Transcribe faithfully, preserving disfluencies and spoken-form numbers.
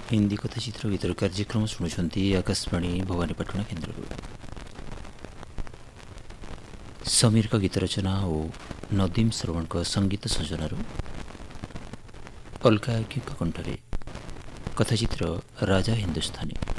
हिंदी कथाचित्र गीतर कार्यक्रम शुणुंट आकाशवाणी भवानीपाटना केन्द्र। समीर का गीत रचना और नदीम श्रवण का संगीत संयोजन अलका कंठरे कथाचित्र राजा हिंदुस्तानी।